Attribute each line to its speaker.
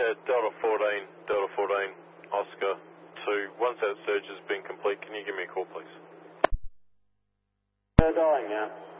Speaker 1: Delta 14, Oscar 2. Once that surge has been complete, can you give me a call, please?
Speaker 2: Dialing now.